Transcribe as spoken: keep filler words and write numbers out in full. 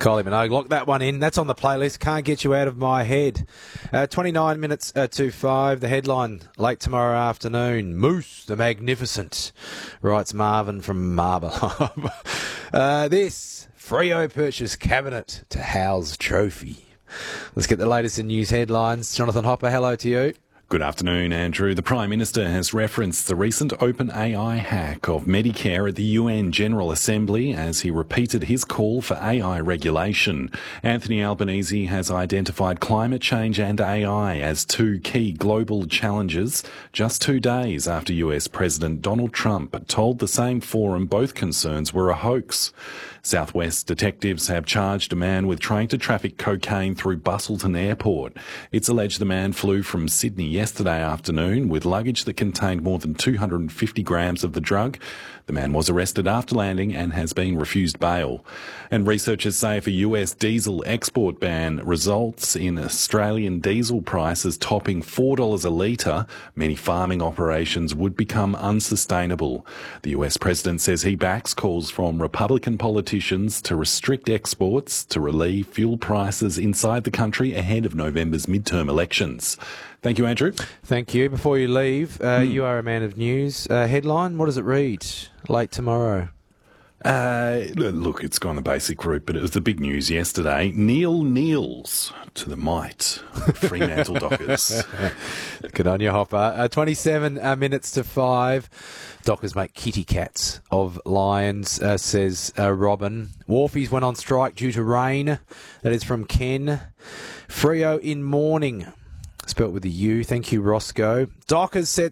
Kylie Minogue, lock that one in. That's on the playlist. Can't get you out of my head. Uh, twenty-nine minutes uh, to five. The headline late tomorrow afternoon. Moose the Magnificent, writes Marvin from Marble. uh, this Freo purchase cabinet to house trophy. Let's get the latest in news headlines. Jonathan Hopper, hello to you. Good afternoon, Andrew. The Prime Minister has referenced the recent OpenAI hack of Medicare at the U N General Assembly as he repeated his call for A I regulation. Anthony Albanese has identified climate change and A I as two key global challenges just two days after U S President Donald Trump told the same forum both concerns were a hoax. Southwest detectives have charged a man with trying to traffic cocaine through Busselton Airport. It's alleged the man flew from Sydney yesterday afternoon with luggage that contained more than two hundred fifty grams of the drug. The man was arrested after landing and has been refused bail. And researchers say if a U S diesel export ban results in Australian diesel prices topping four dollars a litre, many farming operations would become unsustainable. The U S president says he backs calls from Republican politicians to restrict exports to relieve fuel prices inside the country ahead of November's midterm elections. Thank you, Andrew. Thank you. Before you leave, uh, Mm. you are a man of news. Uh, headline, what does it read? Late tomorrow. Uh, look, it's gone the basic route, but it was the big news yesterday. Neil kneels to the might of Fremantle Dockers. Good on you, Hopper. Uh, twenty-seven uh, minutes to five. Dockers make kitty cats of Lions, uh, says uh, Robin. Wharfies went on strike due to rain. That is from Ken. Freo in mourning. Spelt with a U. Thank you, Roscoe. Dockers set